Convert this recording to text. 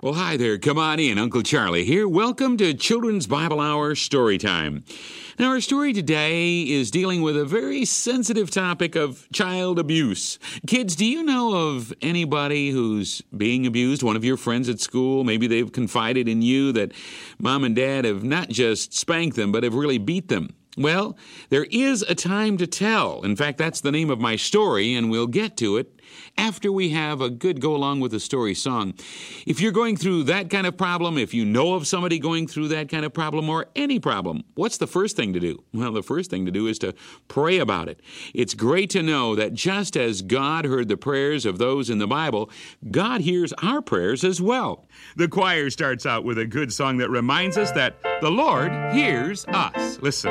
Well, hi there. Come on in. Uncle Charlie here. Welcome to Children's Bible Hour Story Time. Now, our story today is dealing with a very sensitive topic of child abuse. Kids, do you know of anybody who's being abused? One of your friends at school? Maybe they've confided in you that mom and dad have not just spanked them, but have really beat them. Well, there is a time to tell. In fact, that's the name of my story, and we'll get to it after we have a good go-along with the story song. If you're going through that kind of problem, if you know of somebody going through that kind of problem or any problem, what's the first thing to do? Well, the first thing to do is to pray about it. It's great to know that just as God heard the prayers of those in the Bible, God hears our prayers as well. The choir starts out with a good song that reminds us that the Lord hears us. Listen.